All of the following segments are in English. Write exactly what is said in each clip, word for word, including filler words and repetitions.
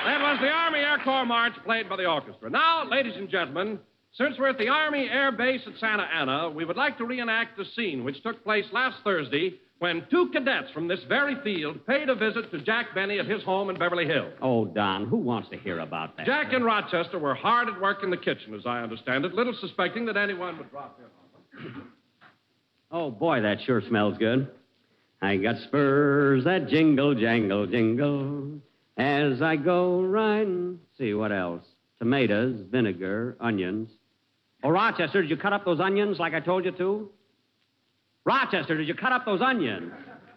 That was the Army Air Corps March played by the orchestra. Now, ladies and gentlemen, since we're at the Army Air Base at Santa Ana, we would like to reenact a scene which took place last Thursday when two cadets from this very field paid a visit to Jack Benny at his home in Beverly Hills. Oh, Don, who wants to hear about that? Jack and Rochester were hard at work in the kitchen, as I understand it, little suspecting that anyone would drop their... Oh, boy, that sure smells good. I got spurs that jingle, jangle, jingle as I go riding. See, what else? Tomatoes, vinegar, onions. Oh, Rochester, did you cut up those onions like I told you to? Rochester, did you cut up those onions?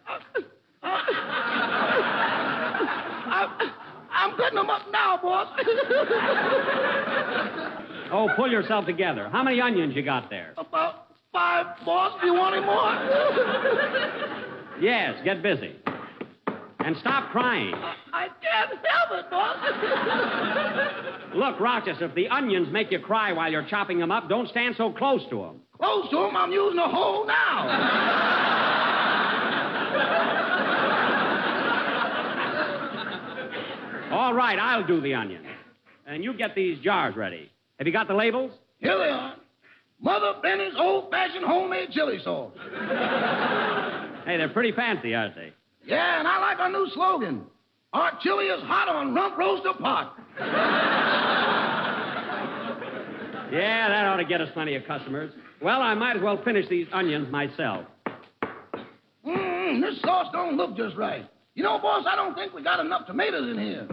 I'm, I'm cutting them up now, boss. Oh, pull yourself together. How many onions you got there? About five, boss. Do you want any more? Yes, get busy. And stop crying. I can't help it, boss. Look, Rochester, if the onions make you cry while you're chopping them up, don't stand so close to them. Close to him, I'm using a hole now. All right, I'll do the onions. And you get these jars ready. Have you got the labels? Here they are. Mother Benny's old-fashioned homemade chili sauce. Hey, they're pretty fancy, aren't they? Yeah, and I like our new slogan. Our chili is hot on rump roaster pot. Yeah, that ought to get us plenty of customers. Well, I might as well finish these onions myself. Mmm, this sauce don't look just right. You know, boss, I don't think we got enough tomatoes in here.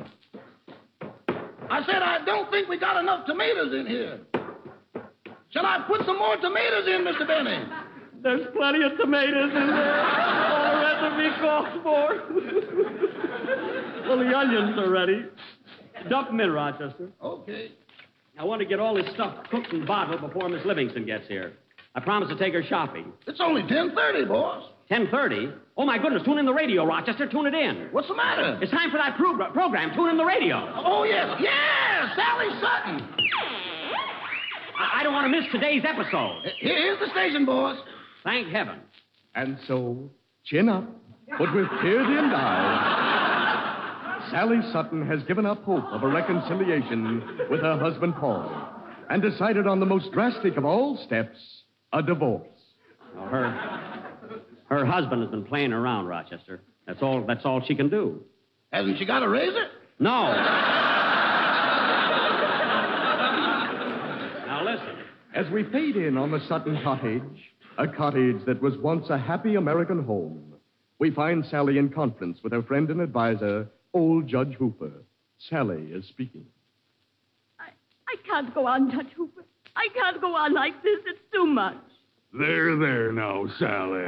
I said I don't think we got enough tomatoes in here. Shall I put some more tomatoes in, Mister Benny? There's plenty of tomatoes in there. All the recipe calls for. Well, the onions are ready. Dump them in, Rochester. Okay. I want to get all this stuff cooked and bottled before Miss Livingston gets here. I promised to take her shopping. It's only ten thirty, boss. ten thirty? Oh, my goodness, tune in the radio, Rochester. Tune it in. What's the matter? It's time for that pro- program. Tune in the radio. Oh, yes. Yes, Sally Sutton. I, I don't want to miss today's episode. Here's the station, boss. Thank heaven. And so, chin up, but with tear-dimmed eyes, Sally Sutton has given up hope of a reconciliation with her husband, Paul, and decided on the most drastic of all steps, a divorce. Oh, her, her husband has been playing around, Rochester. That's all, that's all she can do. Hasn't she got a razor? No. Now, listen. As we fade in on the Sutton cottage, a cottage that was once a happy American home, we find Sally in conference with her friend and advisor, old Judge Hooper. Sally is speaking. I, I can't go on, Judge Hooper. I can't go on like this. It's too much. There, there now, Sally.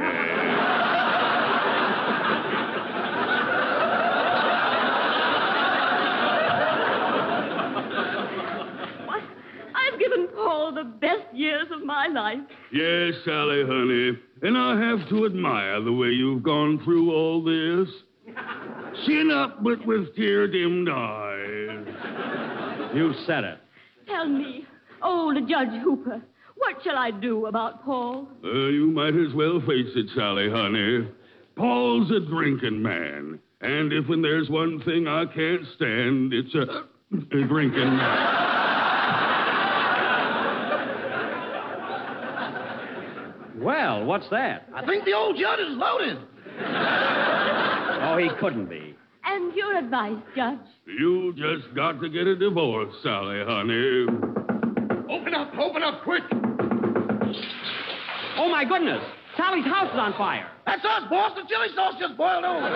What? I've given Paul the best years of my life. Yes, Sally, honey. And I have to admire the way you've gone through all this. Chin up, but with tear-dimmed eyes. You said it. Tell me, old Judge Hooper, what shall I do about Paul? Uh, you might as well face it, Sally, honey. Paul's a drinking man. And if and there's one thing I can't stand, it's a, a drinking man. Well, what's that? I think the old judge is loaded. Oh, he couldn't be. And your advice, Judge? You just got to get a divorce, Sally, honey. Open up, open up, quick! Oh, my goodness. Sally's house is on fire. That's us, boss. The chili sauce just boiled over.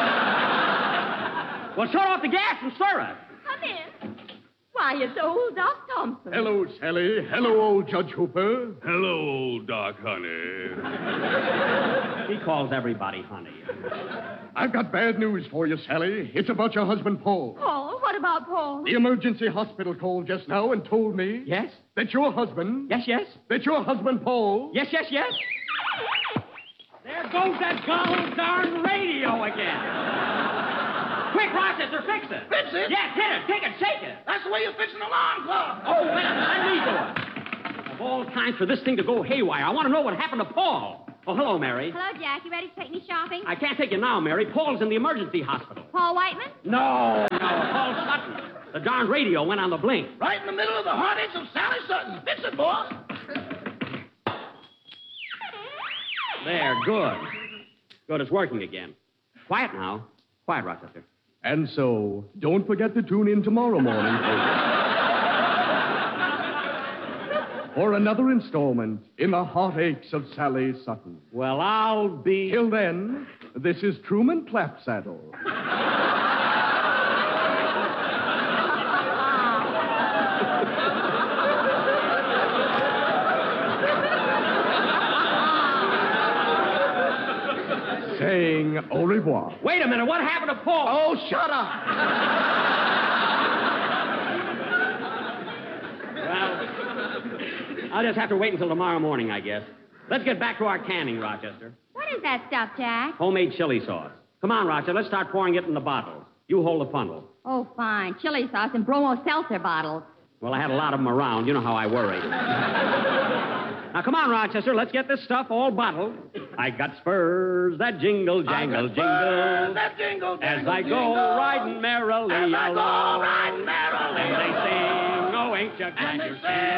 Well, shut off the gas and stir it. Come in. Why, it's old Doc Thompson. Hello, Sally. Hello, old Judge Hooper. Hello, old Doc, honey. He calls everybody honey. I've got bad news for you, Sally. It's about your husband, Paul. Paul? What about Paul? The emergency hospital called just now and told me... Yes? That your husband... Yes, yes? That your husband, Paul... Yes, yes, yes? There goes that gobble darn radio again. Quick, Rochester, fix it. Fix it? Yes, hit it, kick it, shake it. That's the way you fix an alarm clock. Oh, wait a minute, let me do it. Of all times for this thing to go haywire, I want to know what happened to Paul. Oh, hello, Mary. Hello, Jack. You ready to take me shopping? I can't take you now, Mary. Paul's in the emergency hospital. Paul Whiteman? No, no, Paul Sutton. The darn radio went on the blink. Right in the middle of the heartaches of Sally Sutton. Fix it, boss. There, good. Good, it's working again. Quiet now. Quiet, Rochester. And so, don't forget to tune in tomorrow morning, folks, for another installment in the heartaches of Sally Sutton. Well, I'll be... Till then, this is Truman Clapsaddle. Saying au revoir. Wait a minute, what happened to Paul? Oh, shut up. Well, I'll just have to wait until tomorrow morning, I guess. Let's get back to our canning, Rochester. What is that stuff, Jack? Homemade chili sauce. Come on, Rochester, let's start pouring it in the bottles. You hold the funnel. Oh, fine. Chili sauce and bromo seltzer bottles. Well, I had a lot of them around. You know how I worry. Now, come on, Rochester. Let's get this stuff all bottled. I got spurs that jingle, jangle, jingle. That jingle, As jingle, I go jingle. riding merrily As I along. go riding merrily And they along. sing, oh, ain't you glad And they you're sing,